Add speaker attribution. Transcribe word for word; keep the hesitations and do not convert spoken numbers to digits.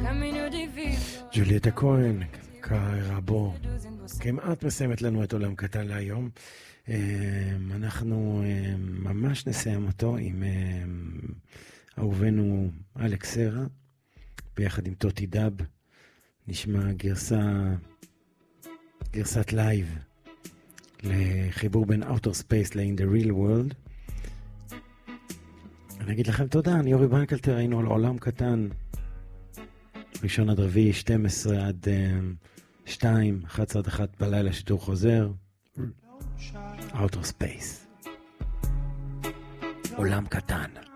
Speaker 1: ג'וליאטה כהן, קרבו, כמעט מסיימת לנו את עולם קטן להיום. אנחנו ממש נסיים אותו עם אהובנו אלכס סרה, ביחד עם טוטי דאב. נשמע גרסה, גרסת לייב לחיבור בין Outer Space ל-In the Real World. אני אגיד לכם תודה, אני אורי בנקלטר, היינו על עולם קטן, ראשון עד רביעי, שתים עשרה עד שתיים, אחת עשרה עד אחת בלילה, שידור חוזר, Outer Space, עולם קטן.